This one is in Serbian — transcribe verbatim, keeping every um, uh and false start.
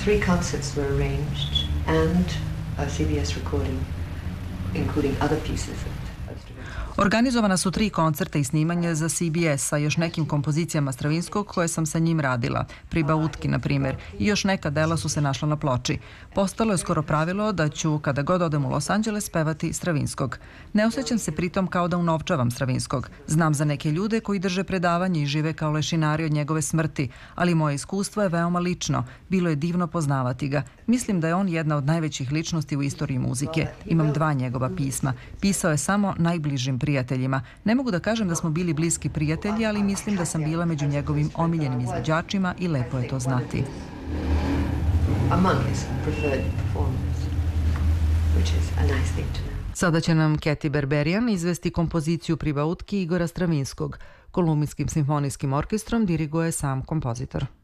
three concerts were arranged and a C B S recording, including other pieces of Organizovana su tri koncerta i snimanje za C B S sa još nekim kompozicijama Stravinskog koje sam sa njim radila, Priba Utki, na primjer, i još neka dela su se našla na ploči. Postalo je skoro pravilo da ću, kada god odem u Los Angeles, pevati Stravinskog. Ne osjećam se pritom kao da unovčavam Stravinskog. Znam za neke ljude koji drže predavanje i žive kao lešinari od njegove smrti, ali moje iskustvo je veoma lično. Bilo je divno poznavati ga. Mislim da je on jedna od najvećih ličnosti u istoriji muzike. Imam dva njegova pisma. Pisao je samo najbližim prijateljima. Ne mogu da kažem da smo bili bliski prijatelji, ali mislim da sam bila među njegovim omiljenim izvođačima i lepo je to znati. Sada će nam Kathy Berberian izvesti kompoziciju Priba Utki Igora Stravinskog. Kolumbijskim simfonijskim orkestrom diriguje sam kompozitor.